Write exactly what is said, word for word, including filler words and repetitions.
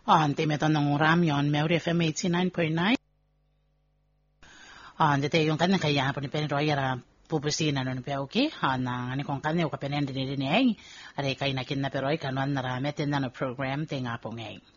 Ante me tanong ramyon Mary F M eighty-nine point nine. Ante te yung kanang kaya po ni Penroyera pupusina no pe okay ana ani kong kanyo ka penende ni ni ay are kay nakin na pero ay kanwan na ramet na no program te nga po ngay.